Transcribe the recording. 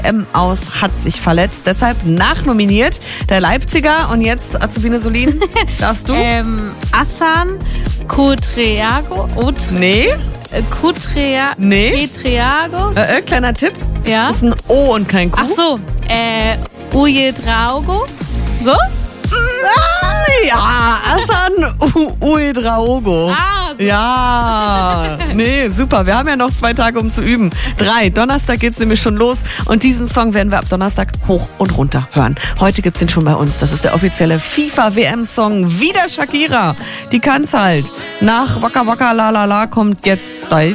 aus, hat sich verletzt. Deshalb nachnominiert der Leipziger. Und jetzt, Azubine Solin, darfst du? Hassan Cutreago. Nee. Nee. Kleiner Tipp. Ja. Das ist ein O und kein Q. Ach so. Ujedraogo. So? Ja, Hassan Ujedraogo. So. Ja, nee, super. Wir haben ja noch 2 Tage, um zu üben. 3. Donnerstag geht's nämlich schon los. Und diesen Song werden wir ab Donnerstag hoch und runter hören. Heute gibt's ihn schon bei uns. Das ist der offizielle FIFA-WM-Song. Wieder Shakira. Die kann's halt. Nach Waka Waka La La La kommt jetzt